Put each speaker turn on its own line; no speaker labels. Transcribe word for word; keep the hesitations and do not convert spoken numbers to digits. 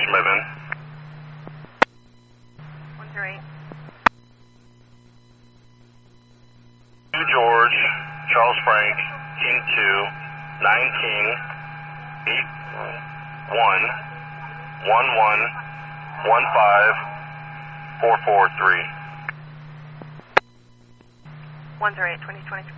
living.
one zero eight.
two George, Charles Frank, King two, nine King, eight one, one one, one five, four four three.
one zero eight, twenty twenty.